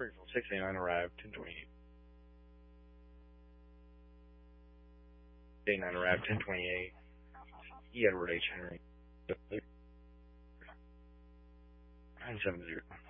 Springfield 689 arrived 1028. 89 arrived 1028. E. Edward H. Henry. 970.